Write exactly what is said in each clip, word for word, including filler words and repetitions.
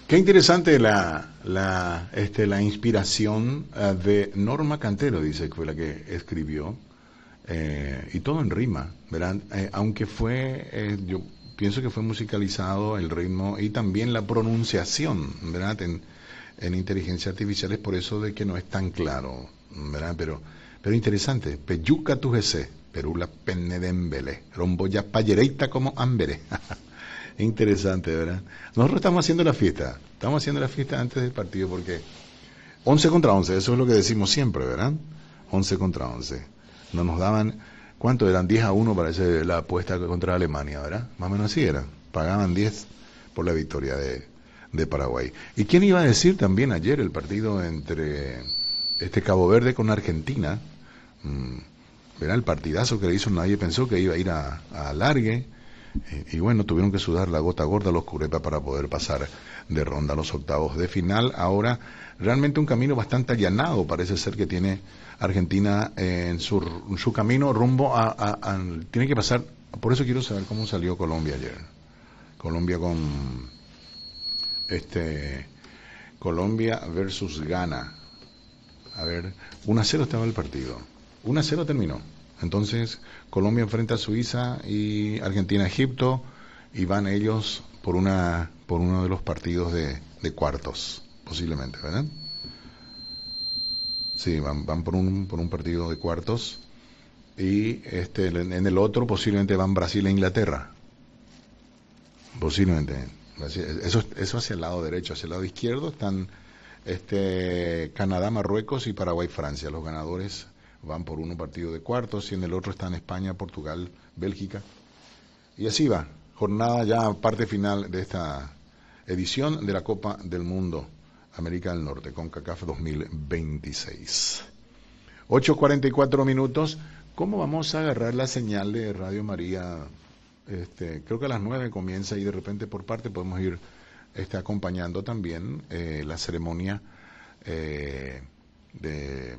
Qué interesante la, la, este, la inspiración uh, de Norma Cantero, dice que fue la que escribió, eh, y todo en rima, ¿verdad? Eh, aunque fue, eh, yo pienso que fue musicalizado el ritmo y también la pronunciación, ¿verdad? En, en inteligencia artificial es por eso de que no es tan claro, ¿verdad? Pero, pero interesante. Peyuca tu gc, Perula penne dembele, romboya payereita como ambere. Interesante, ¿verdad? Nosotros estamos haciendo la fiesta, estamos haciendo la fiesta antes del partido porque once contra once, eso es lo que decimos siempre, ¿verdad? once contra once. No nos daban, ¿cuánto eran? diez a uno parece la apuesta contra Alemania, ¿verdad? Más o menos así era. Pagaban diez por la victoria de, de Paraguay. ¿Y quién iba a decir también ayer el partido entre este Cabo Verde con Argentina? Mm, ¿verdad? El partidazo que le hizo, nadie pensó que iba a ir a, a alargue. Y bueno, tuvieron que sudar la gota gorda los Curepa para poder pasar de ronda a los octavos de final. Ahora, realmente un camino bastante allanado parece ser que tiene Argentina en su, en su camino rumbo a, a, a... Tiene que pasar, por eso quiero saber cómo salió Colombia ayer. Colombia con... este Colombia versus Ghana. A ver, uno a cero estaba el partido. uno a cero terminó. Entonces, Colombia enfrenta a Suiza y Argentina a Egipto y van ellos por una por uno de los partidos de, de cuartos, posiblemente, ¿verdad? Sí, van, van por un por un partido de cuartos y este en el otro posiblemente van Brasil e Inglaterra. Posiblemente. Eso, eso hacia el lado derecho, hacia el lado izquierdo están este Canadá, Marruecos y Paraguay, Francia, los ganadores van por uno partido de cuartos y en el otro están España, Portugal, Bélgica. Y así va, jornada ya parte final de esta edición de la Copa del Mundo América del Norte, CONCACAF dos mil veintiséis. ocho cuarenta y cuatro minutos. ¿Cómo vamos a agarrar la señal de Radio María? Este, creo que a las nueve comienza y de repente por parte podemos ir este, acompañando también eh, la ceremonia eh, de...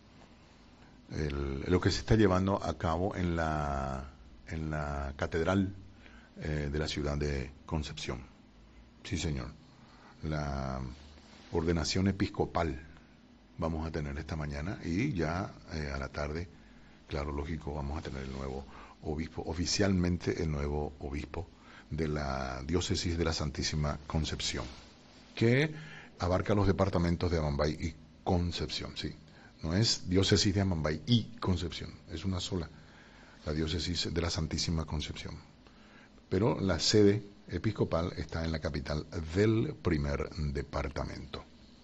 El, lo que se está llevando a cabo en la en la catedral eh, de la ciudad de Concepción. Sí, señor. La ordenación episcopal vamos a tener esta mañana y ya eh, a la tarde, claro, lógico, vamos a tener el nuevo obispo, oficialmente el nuevo obispo de la diócesis de la Santísima Concepción, que abarca los departamentos de Amambay y Concepción, sí. No es diócesis de Amambay y Concepción, es una sola, la diócesis de la Santísima Concepción. Pero la sede episcopal está en la capital del primer departamento.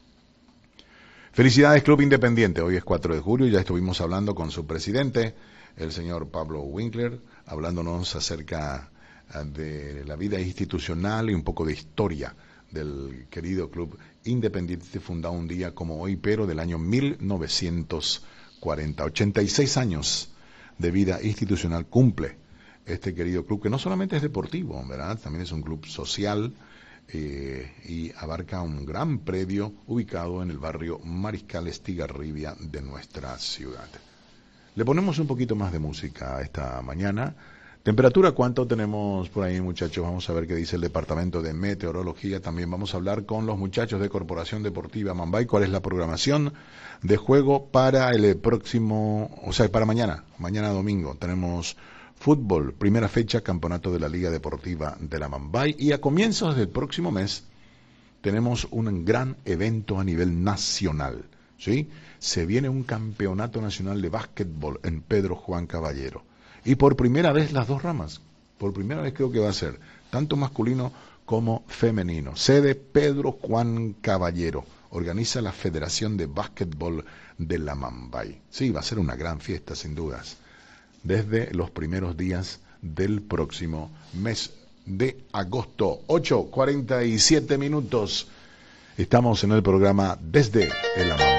Felicidades Club Independiente, hoy es cuatro de julio, ya estuvimos hablando con su presidente, el señor Pablo Winkler, hablándonos acerca de la vida institucional y un poco de historia del querido Club Independiente, fundado un día como hoy, pero del año mil novecientos cuarenta. ochenta y seis años de vida institucional cumple este querido club, que no solamente es deportivo, ¿verdad? También es un club social eh, y abarca un gran predio ubicado en el barrio Mariscal Estigarribia de nuestra ciudad. Le ponemos un poquito más de música esta mañana. Temperatura, ¿cuánto tenemos por ahí, muchachos? Vamos a ver qué dice el Departamento de Meteorología. También vamos a hablar con los muchachos de Corporación Deportiva Amambay. ¿Cuál es la programación de juego para el próximo, o sea, para mañana? Mañana domingo tenemos fútbol, primera fecha, campeonato de la Liga Deportiva de la Amambay. Y a comienzos del próximo mes tenemos un gran evento a nivel nacional, ¿sí? Se viene un campeonato nacional de básquetbol en Pedro Juan Caballero. Y por primera vez las dos ramas, por primera vez creo que va a ser, tanto masculino como femenino. Sede Pedro Juan Caballero, organiza la Federación de Básquetbol de la Amambay. Sí, va a ser una gran fiesta sin dudas, desde los primeros días del próximo mes de agosto. ocho cuarenta y siete minutos, estamos en el programa Desde el Amambay.